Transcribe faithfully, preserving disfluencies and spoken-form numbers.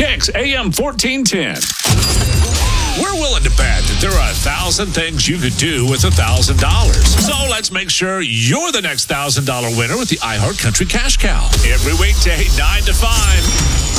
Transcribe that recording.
Kicks A M fourteen ten. We're willing to bet that there are a thousand things you could do with a thousand dollars. So let's make sure you're the next thousand dollar winner with the iHeart Country Cash Cow. Every weekday, nine to five.